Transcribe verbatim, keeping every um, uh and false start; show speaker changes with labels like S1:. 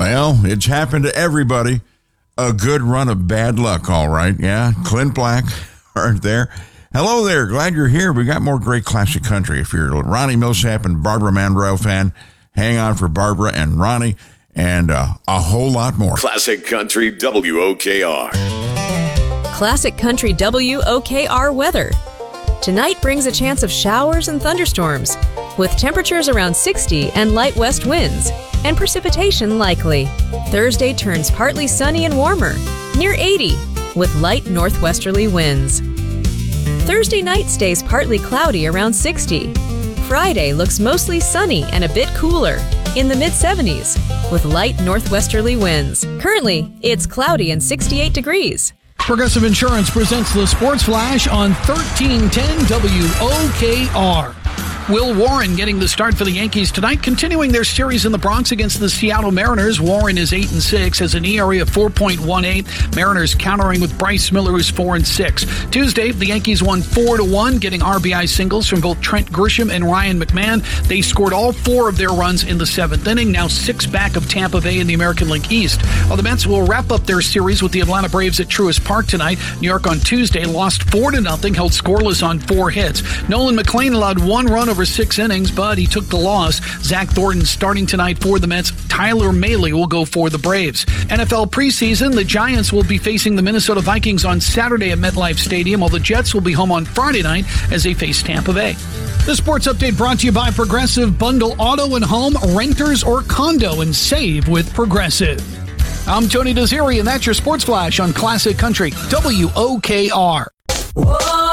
S1: Well, it's happened to everybody. A good run of bad luck, all right. Yeah, Clint Black, aren't there? Hello there. Glad you're here. We got more great classic country. If you're a Ronnie Millsap and Barbara Mandrell fan, hang on for Barbara and Ronnie and uh, a whole lot more.
S2: Classic Country W O K R.
S3: Classic Country W O K R weather. Tonight brings a chance of showers and thunderstorms, with temperatures around sixty and light west winds, and precipitation likely. Thursday turns partly sunny and warmer, near eighty, with light northwesterly winds. Thursday night stays partly cloudy around sixty. Friday looks mostly sunny and a bit cooler, in the mid seventies, with light northwesterly winds. Currently, it's cloudy and sixty-eight degrees.
S4: Progressive Insurance presents the Sports Flash on thirteen ten W O K R. Will Warren getting the start for the Yankees tonight, continuing their series in the Bronx against the Seattle Mariners. Warren is eight and six, has an E R A of four point one eight. Mariners countering with Bryce Miller, who's four and six. Tuesday, the Yankees won four to one, getting R B I singles from both Trent Grisham and Ryan McMahon. They scored all four of their runs in the seventh inning, now six back of Tampa Bay in the American League East. While the Mets will wrap up their series with the Atlanta Braves at Truist Park tonight. New York on Tuesday lost four to nothing, held scoreless on four hits. Nolan McLean allowed one run over six innings, but he took the loss. Zach Thornton starting tonight for the Mets. Tyler Mahle will go for the Braves. N F L preseason, the Giants will be facing the Minnesota Vikings on Saturday at MetLife Stadium, while the Jets will be home on Friday night as they face Tampa Bay. The sports update brought to you by Progressive. Bundle auto and home, renters or condo, and save with Progressive. I'm Tony Desiri, and that's your Sports Flash on Classic Country W O K R. Whoa.